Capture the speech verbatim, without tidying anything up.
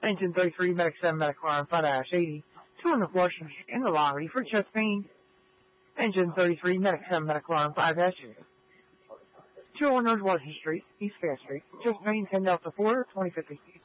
Engine thirty-three, Medic seven, Medic Alarm five eighty. two on the Washington in the lobby for chest pain. Engine thirty-three, Medic seven, Medic Alarm five two. two on North Washington Street, East Fair Street. Chest pain, ten Delta four, twenty fifty.